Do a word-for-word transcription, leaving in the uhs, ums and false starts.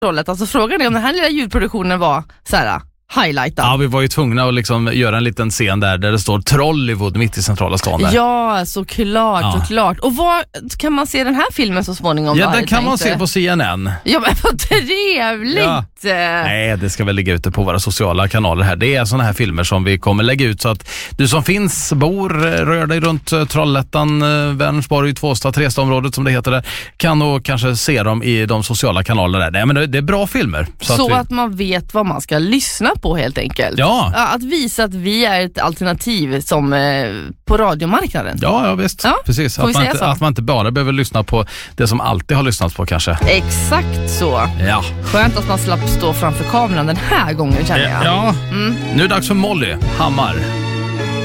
rollet. Alltså frågan är om den här lilla ljudproduktionen var så här highlightad. Ja, vi var ju tvungna att liksom göra en liten scen där där det står Trollywood mitt i centrala stan där. Ja, såklart, Ja. såklart. Och var kan man se den här filmen så småningom? Ja, då, den kan tänkte? man se på C N N. Ja, men vad trevligt! Ja. Nej, det ska väl ligga ute på våra sociala kanaler här. Det är såna här filmer som vi kommer lägga ut så att du som finns, bor, rör dig runt uh, Trollhättan, uh, Vänersborg, Tvåstad, Trestaområdet som det heter där, kan nog kanske se dem i de sociala kanalerna där. Nej, men det, det är bra filmer. Så, Så, att, vi... att man vet vad man ska lyssna på helt enkelt. Ja. Ja, att visa att vi är ett alternativ som eh, på radiomarknaden. Ja, ja visst. Ja, Precis. får vi Att man, säga inte, så? att man inte bara behöver lyssna på det som alltid har lyssnat på kanske. Exakt så. Ja. Skönt att man slapp stå framför kameran den här gången, känner jag. Ja. Mm. Nu är det dags för Molly Hammar.